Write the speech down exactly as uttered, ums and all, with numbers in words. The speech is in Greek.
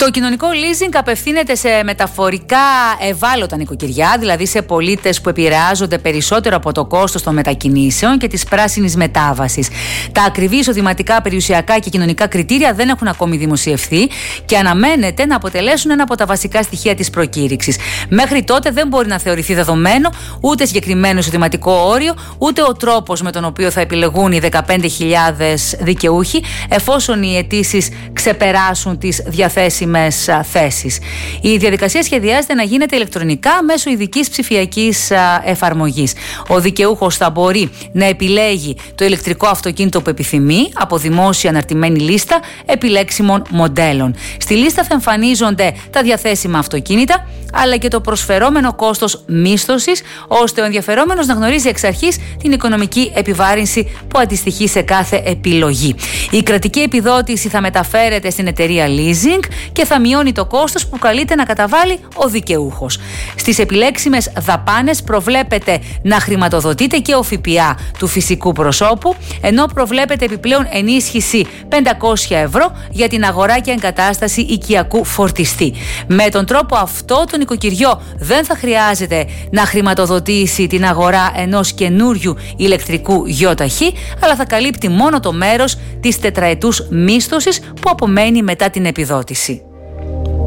Το κοινωνικό leasing απευθύνεται σε μεταφορικά ευάλωτα νοικοκυριά, δηλαδή σε πολίτες που επηρεάζονται περισσότερο από το κόστος των μετακινήσεων και της πράσινης μετάβασης. Τα ακριβή εισοδηματικά, περιουσιακά και κοινωνικά κριτήρια δεν έχουν ακόμη δημοσιευθεί και αναμένεται να αποτελέσουν ένα από τα βασικά στοιχεία της προκήρυξης. Μέχρι τότε δεν μπορεί να θεωρηθεί δεδομένο ούτε συγκεκριμένο εισοδηματικό όριο, ούτε ο τρόπος με τον οποίο θα επιλεγούν οι δεκαπέντε χιλιάδες δικαιούχοι, εφόσον οι αιτήσεις ξεπεράσουν τις διαθέσιμες θέσεις. Η διαδικασία σχεδιάζεται να γίνεται ηλεκτρονικά μέσω ειδικής ψηφιακής εφαρμογής. Ο δικαιούχος θα μπορεί να επιλέγει το ηλεκτρικό αυτοκίνητο που επιθυμεί από δημόσια αναρτημένη λίστα επιλέξιμων μοντέλων. Στη λίστα θα εμφανίζονται τα διαθέσιμα αυτοκίνητα, αλλά και το προσφερόμενο κόστος μίσθωσης, ώστε ο ενδιαφερόμενος να γνωρίζει εξ αρχής την οικονομική επιβάρυνση που αντιστοιχεί σε κάθε επιλογή. Η κρατική επιδότηση θα μεταφέρεται στην εταιρεία leasing και θα μειώνει το κόστος που καλείται να καταβάλει ο δικαιούχος. Στις επιλέξιμες δαπάνες προβλέπεται να χρηματοδοτείται και ο ΦΠΑ του φυσικού προσώπου, ενώ προβλέπεται επιπλέον ενίσχυση πεντακόσια ευρώ για την αγορά και εγκατάσταση οικιακού φορτιστή. Με τον τρόπο αυτό, το νοικοκυριό δεν θα χρειάζεται να χρηματοδοτήσει την αγορά ενός καινούριου ηλεκτρικού γιοταχή, αλλά θα καλύπτει μόνο το μέρος της τετραετούς μίσθωσης που απομένει μετά την επιδότηση.